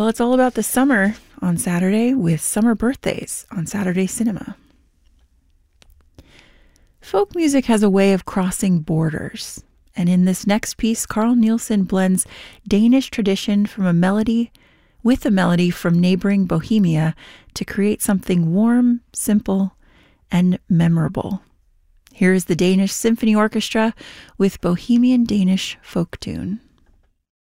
Well, it's all about the summer on Saturday with Summer Birthdays on Saturday Cinema. Folk music has a way of crossing borders. And in this next piece, Carl Nielsen blends Danish tradition from a melody with a melody from neighboring Bohemia to create something warm, simple, and memorable. Here is the Danish Symphony Orchestra with Bohemian Danish folk tune.